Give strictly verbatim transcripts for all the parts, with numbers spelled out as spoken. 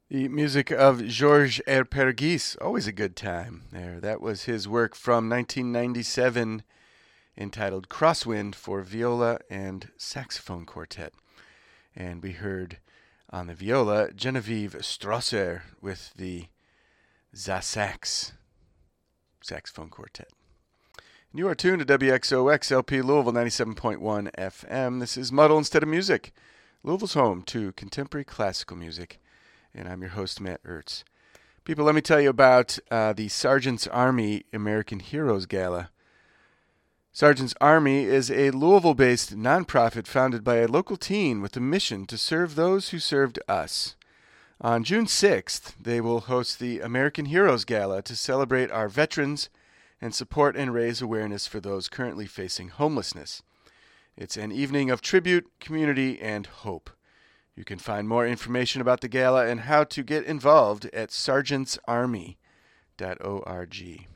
The music of Georges Herpergis, always a good time there. That was his work from nineteen ninety-seven entitled Crosswind for Viola and Saxophone Quartet. And we heard on the viola Genevieve Strasser with the Zasax Saxophone Quartet. And you are tuned to W X O X L P Louisville ninety-seven point one F M. This is Muddle Instead of Music, Louisville's home to contemporary classical music. And I'm your host, Matt Ertz. People, let me tell you about uh, the Sergeant's Army American Heroes Gala. Sergeant's Army is a Louisville-based nonprofit founded by a local teen with a mission to serve those who served us. On June sixth, they will host the American Heroes Gala to celebrate our veterans and support and raise awareness for those currently facing homelessness. It's an evening of tribute, community, and hope. You can find more information about the gala and how to get involved at sergeants army dot org.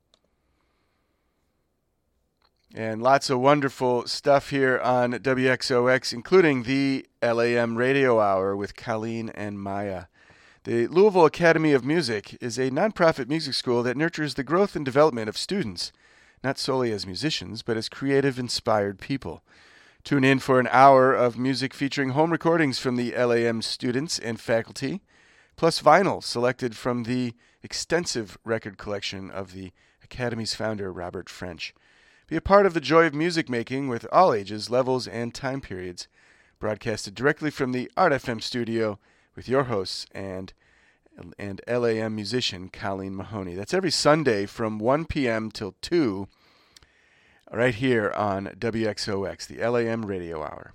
And lots of wonderful stuff here on W X O X, including the L A M Radio Hour with Colleen and Maya. The Louisville Academy of Music is a nonprofit music school that nurtures the growth and development of students, not solely as musicians, but as creative, inspired people. Tune in for an hour of music featuring home recordings from the L A M students and faculty, plus vinyl selected from the extensive record collection of the Academy's founder, Robert French. Be a part of the joy of music making with all ages, levels, and time periods, broadcasted directly from the Art F M studio with your hosts and, and L A M musician Colleen Mahoney. That's every Sunday from one p.m. till two right here on W X O X, the L A M Radio Hour.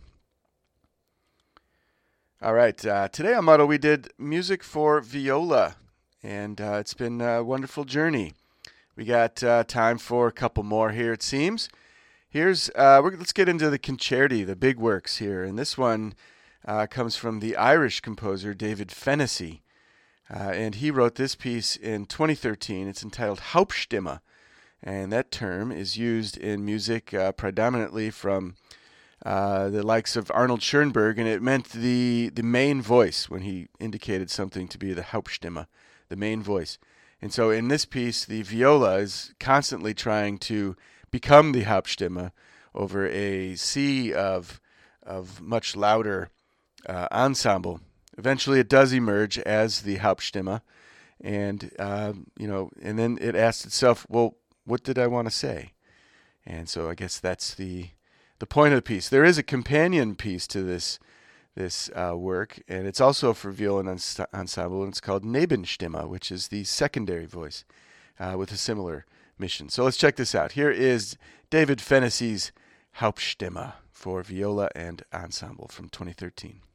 All right, uh, today on Muddle we did music for viola, and uh, it's been a wonderful journey. We got uh, time for a couple more here, it seems. Here's uh, we're, let's get into the concerti, the big works here, and this one uh, comes from the Irish composer David Fennessy, uh, and he wrote this piece in twenty thirteen. It's entitled Hauptstimme. And that term is used in music uh, predominantly from uh, the likes of Arnold Schoenberg, and it meant the, the main voice when he indicated something to be the Hauptstimme, the main voice. And so in this piece, the viola is constantly trying to become the Hauptstimme over a sea of, of much louder uh, ensemble. Eventually it does emerge as the Hauptstimme, and, uh, you know, and then it asks itself, well, what did I want to say? And so I guess that's the the point of the piece. There is a companion piece to this this uh, work, and it's also for violin ens- ensemble, and it's called Nebenstimme, which is the secondary voice uh, with a similar mission. So let's check this out. Here is David Fennessy's Hauptstimme for viola and ensemble from twenty thirteen.